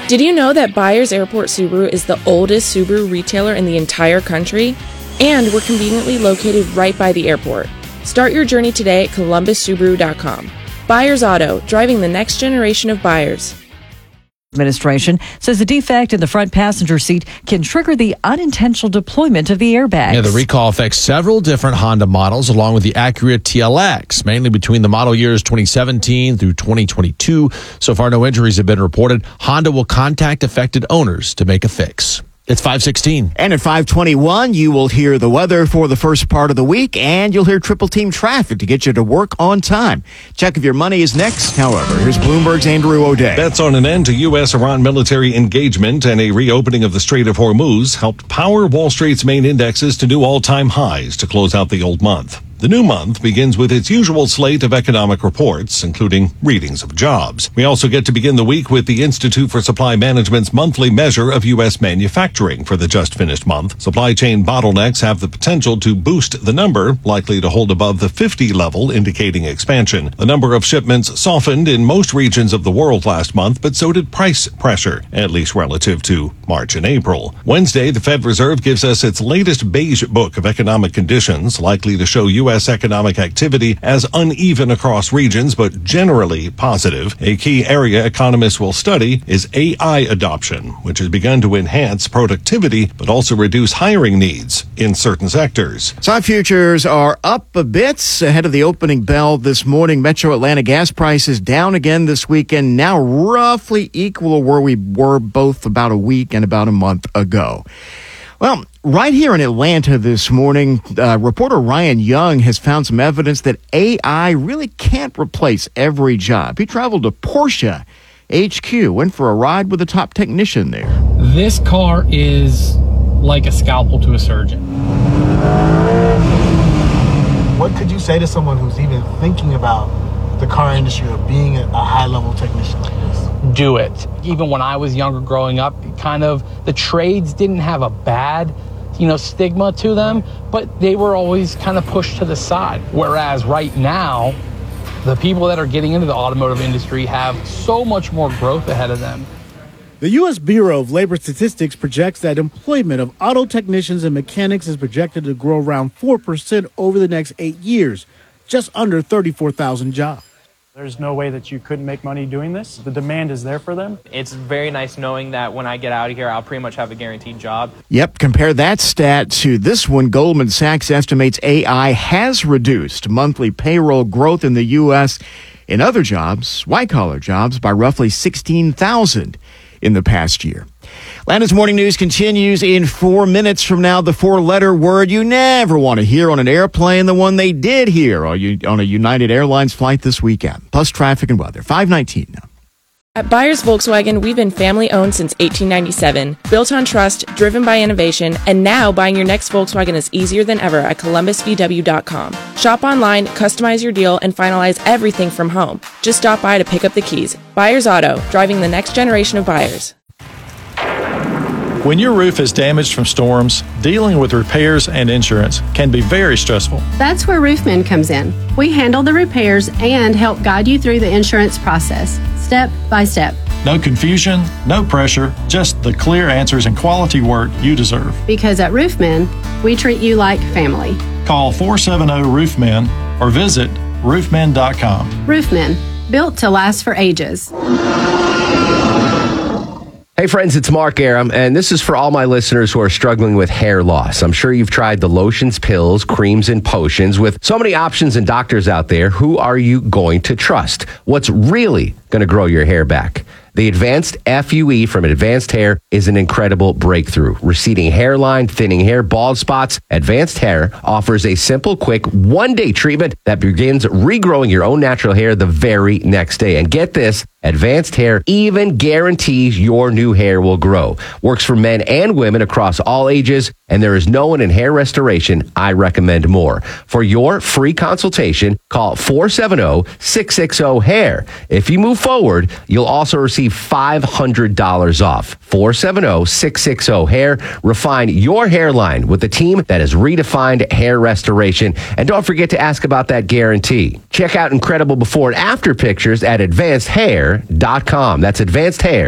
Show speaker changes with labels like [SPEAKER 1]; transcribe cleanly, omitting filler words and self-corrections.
[SPEAKER 1] Did you know that Byers Airport Subaru is the oldest Subaru retailer in the entire country? And we're conveniently located right by the airport. Start your journey today at columbussubaru.com. Byers Auto, driving the next generation of buyers.
[SPEAKER 2] Administration says a defect in the front passenger seat can trigger the unintentional deployment of the airbags.
[SPEAKER 3] Yeah, the recall affects several different Honda models along with the Acura TLX, mainly between the model years 2017 through 2022. So far, no injuries have been reported. Honda will contact affected owners to make a fix. It's 5:16.
[SPEAKER 4] And at 5:21, you will hear the weather for the first part of the week, and you'll hear triple team traffic to get you to work on time. Check if your money is next. However, here's Bloomberg's Andrew O'Day.
[SPEAKER 5] Bets on an end to U.S.-Iran military engagement and a reopening of the Strait of Hormuz helped power Wall Street's main indexes to new all-time highs to close out the old month. The new month begins with its usual slate of economic reports, including readings of jobs. We also get to begin the week with the Institute for Supply Management's monthly measure of U.S. manufacturing for the just finished month. Supply chain bottlenecks have the potential to boost the number, likely to hold above the 50 level, indicating expansion. The number of shipments softened in most regions of the world last month, but so did price pressure, at least relative to March and April. Wednesday, the Fed Reserve gives us its latest beige book of economic conditions, likely to show U.S. economic activity as uneven across regions, but generally positive. A key area economists will study is AI adoption, which has begun to enhance productivity, but also reduce hiring needs in certain sectors.
[SPEAKER 4] Stock futures are up a bit ahead of the opening bell this morning. Metro Atlanta gas prices down again this weekend, now roughly equal to where we were both about a week and about a month ago. Well, right here in Atlanta this morning, reporter Ryan Young has found some evidence that AI really can't replace every job. He traveled to Porsche HQ, went for a ride with a top technician there.
[SPEAKER 6] This car is like a scalpel to a surgeon.
[SPEAKER 7] What could you say to someone who's even thinking about the car industry or being a high-level technician like this?
[SPEAKER 6] Do it. Even when I was younger growing up, the trades didn't have a bad, stigma to them, but they were always kind of pushed to the side. Whereas right now, the people that are getting into the automotive industry have so much more growth ahead of them.
[SPEAKER 8] The U.S. Bureau of Labor Statistics projects that employment of auto technicians and mechanics is projected to grow around 4% over the next 8 years, just under 34,000 jobs.
[SPEAKER 9] There's no way that you couldn't make money doing this. The demand is there for them.
[SPEAKER 10] It's very nice knowing that when I get out of here, I'll pretty much have a guaranteed job.
[SPEAKER 4] Yep, compare that stat to this one. Goldman Sachs estimates AI has reduced monthly payroll growth in the U.S. in other jobs, white-collar jobs, by roughly 16,000 in the past year. Atlanta's Morning News continues in 4 minutes from now. The four-letter word you never want to hear on an airplane, the one they did hear on a United Airlines flight this weekend. Plus traffic and weather. 5:19 now.
[SPEAKER 1] At Byers Volkswagen, we've been family-owned since 1897, built on trust, driven by innovation, and now buying your next Volkswagen is easier than ever at columbusvw.com. Shop online, customize your deal, and finalize everything from home. Just stop by to pick up the keys. Byers Auto, driving the next generation of buyers.
[SPEAKER 11] When your roof is damaged from storms, dealing with repairs and insurance can be very stressful.
[SPEAKER 12] That's where Roofmen comes in. We handle the repairs and help guide you through the insurance process, step by step.
[SPEAKER 11] No confusion, no pressure, just the clear answers and quality work you deserve.
[SPEAKER 12] Because at Roofmen, we treat you like family.
[SPEAKER 11] Call 470-ROOFMEN or visit roofmen.com.
[SPEAKER 12] Roofmen, built to last for ages.
[SPEAKER 13] Hey friends, it's Mark Aram, and this is for all my listeners who are struggling with hair loss. I'm sure you've tried the lotions, pills, creams, and potions. With so many options and doctors out there, who are you going to trust? What's really going to grow your hair back? The Advanced FUE from Advanced Hair is an incredible breakthrough. Receding hairline, thinning hair, bald spots. Advanced Hair offers a simple, quick, one-day treatment that begins regrowing your own natural hair the very next day. And get this, Advanced Hair even guarantees your new hair will grow. Works for men and women across all ages, and there is no one in hair restoration I recommend more. For your free consultation, call 470-660-HAIR. If you move forward, you'll also receive $500 off. 470-660-HAIR. Refine your hairline with the team that has redefined hair restoration. And don't forget to ask about that guarantee. Check out incredible before and after pictures at advancedhair.com. That's Advanced Hair.